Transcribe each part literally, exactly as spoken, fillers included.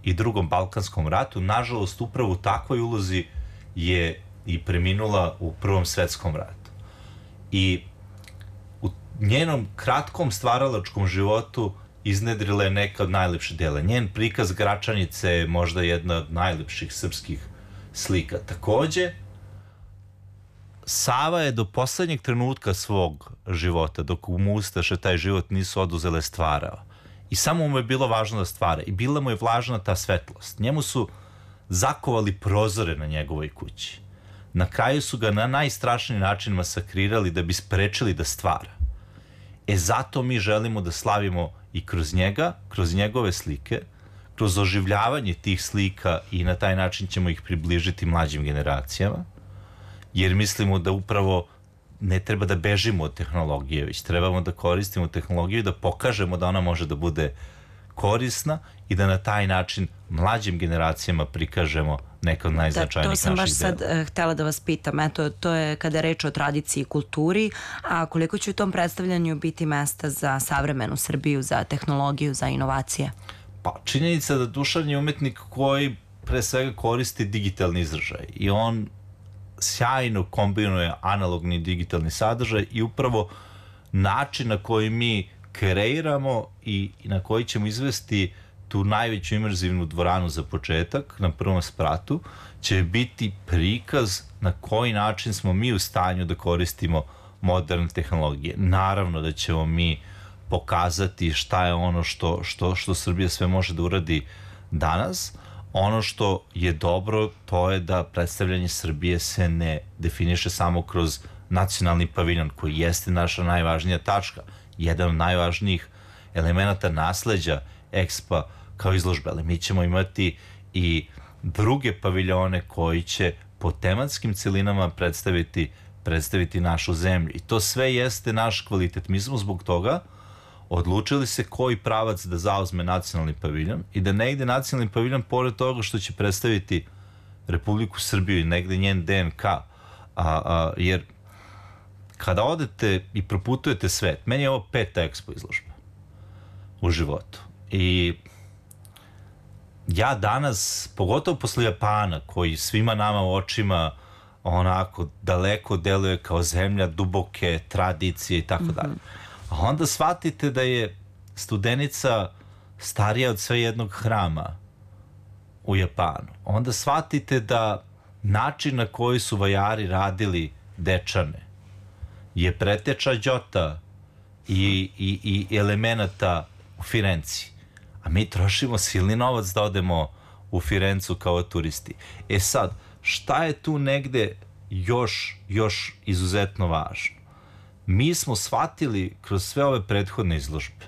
i Drugom Balkanskom ratu. Nažalost, upravo u takvoj ulozi je i preminula u Prvom svetskom ratu. I u njenom kratkom stvaralačkom životu iznedrila je neka od najlepših dela. Njen prikaz Gračanice je možda jedna od najlepših srpskih slika. Takođe, Sava je do poslednjeg trenutka svog života, dok mu ustaše taj život nisu oduzele, stvarao. I samo mu je bilo važno da stvara. I bila mu je važna ta svetlost. Njemu su zakovali prozore na njegovoj kući. Na kraju su ga na najstrašniji način masakrirali da bi sprečili da stvara. E zato mi želimo da slavimo i kroz njega, kroz njegove slike, kroz oživljavanje tih slika, i na taj način ćemo ih približiti mlađim generacijama, jer mislimo da upravo ne treba da bežimo od tehnologije, već trebamo da koristimo tehnologiju i da pokažemo da ona može da bude korisna i da na taj način mlađim generacijama prikažemo neka od najznačajnijih naših dela. Da, to sam baš sad uh, htela da vas pitam. Eto, to je kada je reč o tradiciji i kulturi, a koliko će u tom predstavljanju biti mesta za savremenu Srbiju, za tehnologiju, za inovacije? Pa, činjenica da Dušan je umetnik koji pre svega koristi digitalni izražaj i on sjajno kombinuje analogni i digitalni sadržaj i upravo način na koji mi kreiramo i na koji ćemo izvesti tu najveću imerzivnu dvoranu za početak na prvom spratu će biti prikaz na koji način smo mi u stanju da koristimo moderne tehnologije. Naravno da ćemo mi pokazati šta je ono što, što, što Srbija sve može da uradi danas. Ono što je dobro, to je da predstavljanje Srbije se ne definiše samo kroz nacionalni paviljon, koji jeste naša najvažnija tačka, jedan od najvažnijih elemenata nasleđa Expa kao izložbe, ali mi ćemo imati i druge paviljone koji će po tematskim celinama predstaviti, predstaviti našu zemlju. I to sve jeste naš kvalitet. Mi smo zbog toga odlučili se koji pravac da zauzme nacionalni paviljon i da negde nacionalni paviljon, pored toga što će predstaviti Republiku Srbiju i negde njen D N K, a, a, jer kada odete i proputujete svet, meni je ovo peta Expo izložba u životu. I ja danas, pogotovo posle Japana, koji svima nama u očima onako daleko deluje kao zemlja duboke tradicije i tako dalje, a onda shvatite da je Studenica starija od sve jednog hrama u Japanu. Onda shvatite da način na koji su vajari radili Dečane je preteča Đota i, i, i elemenata u Firenci. A mi trošimo silni novac da odemo u Firencu kao turisti. E sad, šta je tu negde još, još izuzetno važno? Mi smo shvatili kroz sve ove prethodne izložbe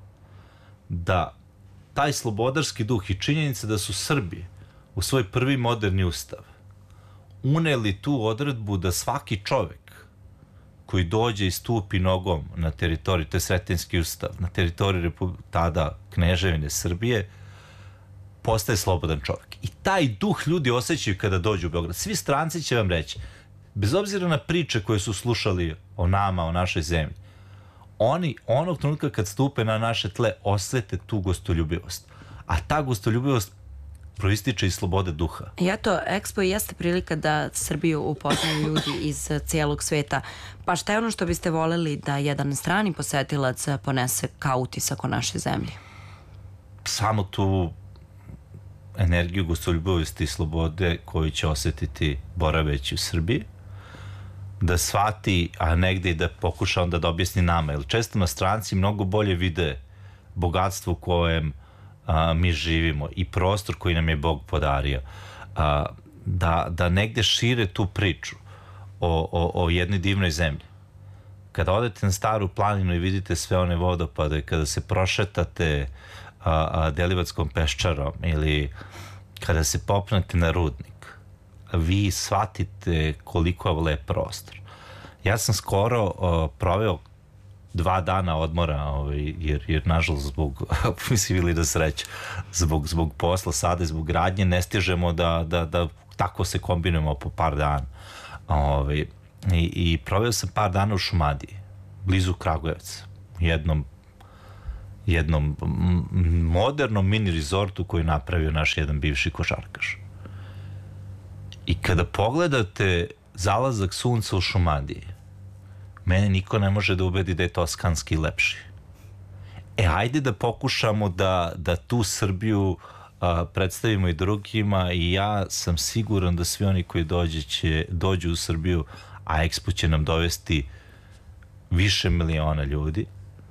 da taj slobodarski duh i činjenica da su Srbi u svoj prvi moderni ustav uneli tu odredbu da svaki čovek koji dođe i stupi nogom na teritoriju, to je Sretenjski ustav, na teritoriju tada Kneževine Srbije, postaje slobodan čovek. I taj duh ljudi osjećaju kada dođu u Beograd. Svi stranci će vam reći, bez obzira na priče koje su slušali o nama, o našoj zemlji, oni onog trenutka kad stupe na naše tle osete tu gostoljubivost. A ta gostoljubivost proističe iz slobode duha. I eto, Expo jeste prilika da Srbiju upoznaju ljudi iz cijelog sveta. Pa šta je ono što biste voleli da jedan strani posetilac ponese kao utisak o našoj zemlji? Samo tu energiju gostoljubivosti i slobode koju će osetiti boraveći u Srbiji, da shvati, a negde i da pokuša onda da objasni nama, jer često na stranci mnogo bolje vide bogatstvo u kojem a, mi živimo i prostor koji nam je Bog podario, a, da, da negde šire tu priču o, o, o jednoj divnoj zemlji. Kada odete na Staru planinu i vidite sve one vodopade, kada se prošetate a, a, Delivatskom peščarom ili kada se popnete na Rudnik, vi shvatite koliko je lep prostor. Ja sam skoro uh, proveo dva dana odmora, ovaj, jer, jer nažalost zbog, mislim ili da sreću, zbog, zbog posla sada i zbog radnje ne stižemo da, da, da tako se kombinujemo po par dana. Ovaj, i, I proveo sam par dana u Šumadiji, blizu Kragujevca, u jednom jednom modernom mini rezortu koji je napravio naš jedan bivši košarkaš. I kada pogledate zalazak sunca u Šumadiji, mene niko ne može da ubedi da je toskanski lepši. E, ajde da pokušamo da, da tu Srbiju a, predstavimo i drugima, i ja sam siguran da svi oni koji dođe će, dođu u Srbiju, a Expo će nam dovesti više miliona ljudi,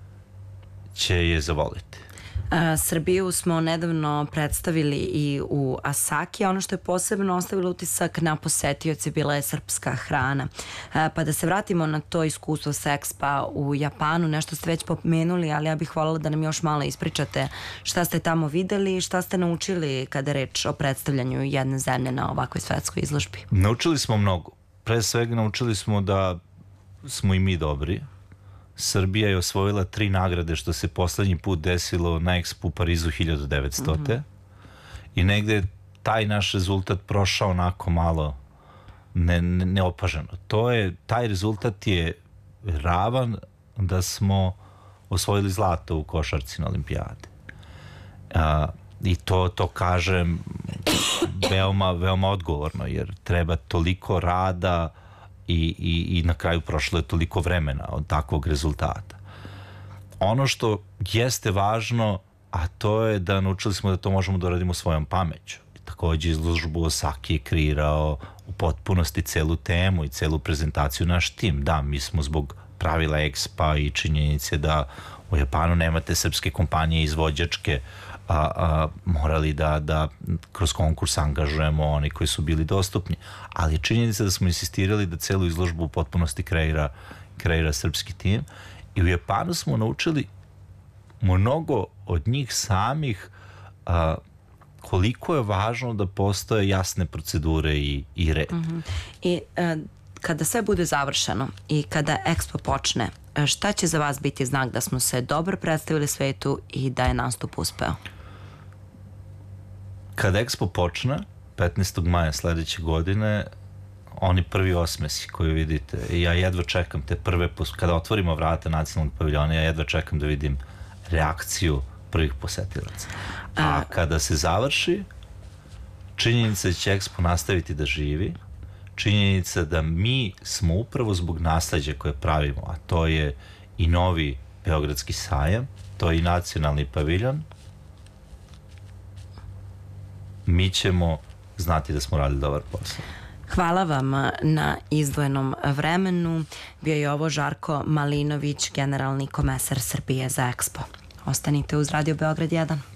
će je zavoliti. A, Srbiju smo nedavno predstavili i u Asaki. Ono što je posebno ostavilo utisak na posetioce bila je srpska hrana. A, pa da se vratimo na to iskustvo sa Expa u Japanu, nešto ste već pomenuli, ali ja bih voljela da nam još malo ispričate šta ste tamo videli, šta ste naučili kada je reč o predstavljanju jedne zemlje na ovakvoj svetskoj izložbi. Naučili smo mnogo. Pre svega naučili smo da smo i mi dobri. Srbija je osvojila tri nagrade, što se poslednji put desilo na Expo u Parizu hiljadu devetstote. Mm-hmm. I negde taj naš rezultat prošao onako malo ne, ne, neopaženo. To je, taj rezultat je ravan da smo osvojili zlato u košarci na olimpijadi. A, I to, to kažem veoma, veoma odgovorno, jer treba toliko rada I, i, i na kraju prošlo je toliko vremena od takvog rezultata. Ono što jeste važno, a to je da naučili smo da to možemo da radimo svojom pameću. I takođe izložbu Osaki je kreirao u potpunosti celu temu i celu prezentaciju naš tim. Da, mi smo zbog pravila Expa i činjenice da u Japanu nemate srpske kompanije izvođačke, A, a, morali da, da kroz konkurs angažujemo oni koji su bili dostupni, ali činjenica da smo insistirali da celu izložbu u potpunosti kreira, kreira srpski tim. I u Japanu smo naučili mnogo od njih samih, a, koliko je važno da postoje jasne procedure i, i red. Mm-hmm. I a, kada sve bude završeno i kada Expo počne, šta će za vas biti znak da smo se dobro predstavili svetu i da je nastup uspeo? Kada Expo počne, petnaestog maja sledeće godine, oni prvi osmesi koji vidite, ja jedva čekam te prve, kada otvorimo vrata nacionalnog paviljona, ja jedva čekam da vidim reakciju prvih posetilaca. A kada se završi, činjenica da će Expo nastaviti da živi, činjenica da mi smo upravo zbog nasleđa koje pravimo, a to je i novi Beogradski sajam, to je i nacionalni paviljon, mi ćemo znati da smo radili dobar posao. Hvala vam na izdvojenom vremenu. Bio je ovo Žarko Malinović, generalni komesar Srbije za Expo. Ostanite uz Radio Beograd jedan.